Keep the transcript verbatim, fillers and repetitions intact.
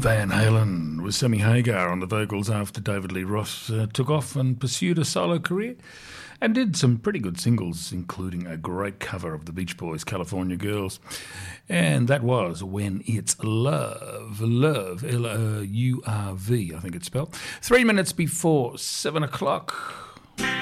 Van Halen with Sammy Hagar on the vocals after David Lee Roth uh, took off and pursued a solo career and did some pretty good singles, including a great cover of the Beach Boys' California Girls. And that was When It's Love, Love, L O U R V, I think it's spelled. Three minutes before seven o'clock.